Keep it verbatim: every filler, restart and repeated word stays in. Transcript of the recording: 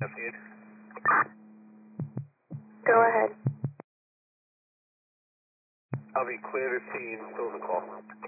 Go ahead. I'll be clear to see you still the call.